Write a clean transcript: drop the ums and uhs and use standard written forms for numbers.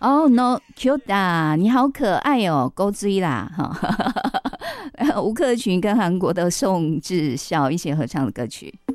哦、no cute 啊，你好可爱哦，勾追啦哈。吴克群跟韩国的宋智孝一起合唱的歌曲。